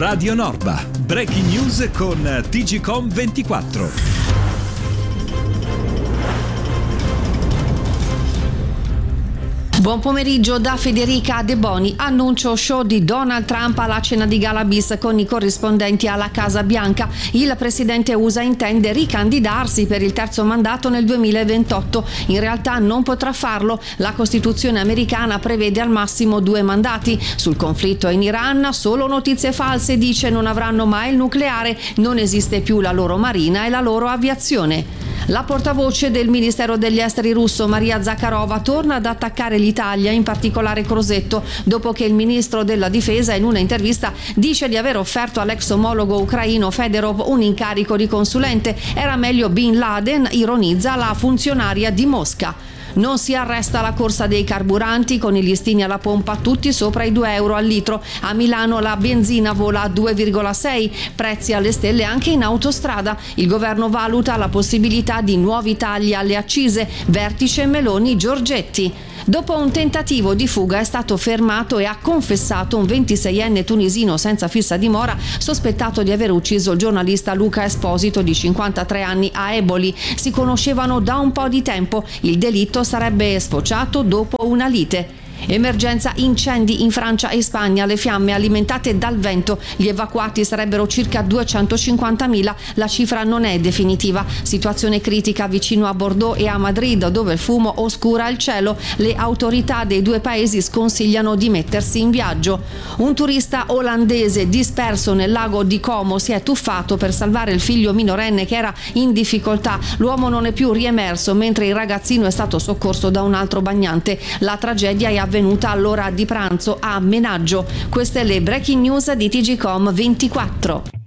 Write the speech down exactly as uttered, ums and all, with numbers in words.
Radio Norba. Breaking news con T G Com ventiquattro. Buon pomeriggio da Federica De Boni. Annuncio show di Donald Trump alla cena di gala bis con i corrispondenti alla Casa Bianca. Il presidente U S A intende ricandidarsi per il terzo mandato nel duemilaventotto. In realtà non potrà farlo. La Costituzione americana prevede al massimo due mandati. Sul conflitto in Iran solo notizie false, dice non avranno mai il nucleare, non esiste più la loro marina e la loro aviazione. La portavoce del Ministero degli Esteri russo, Maria Zakharova, torna ad attaccare l'Italia, in particolare Crosetto, dopo che il ministro della Difesa in una intervista dice di aver offerto all'ex omologo ucraino Fedorov un incarico di consulente. Era meglio Bin Laden, ironizza la funzionaria di Mosca. Non si arresta la corsa dei carburanti, con i listini alla pompa tutti sopra i due euro al litro. A Milano la benzina vola a due virgola sei, prezzi alle stelle anche in autostrada. Il governo valuta la possibilità di nuovi tagli alle accise. Vertice Meloni Giorgetti. Dopo un tentativo di fuga è stato fermato e ha confessato un ventiseienne tunisino senza fissa dimora, sospettato di aver ucciso il giornalista Luca Esposito di cinquantatré anni a Eboli. Si conoscevano da un po' di tempo. Il delitto sarebbe sfociato dopo una lite. Emergenza incendi in Francia e Spagna, le fiamme alimentate dal vento. Gli evacuati sarebbero circa duecentocinquantamila, la cifra non è definitiva. Situazione critica vicino a Bordeaux e a Madrid, dove il fumo oscura il cielo. Le autorità dei due paesi sconsigliano di mettersi in viaggio. Un turista olandese disperso nel lago di Como si è tuffato per salvare il figlio minorenne che era in difficoltà. L'uomo non è più riemerso, mentre il ragazzino è stato soccorso da un altro bagnante. La tragedia è avvenuta all'ora di pranzo a Menaggio. Queste le breaking news di T G Com ventiquattro.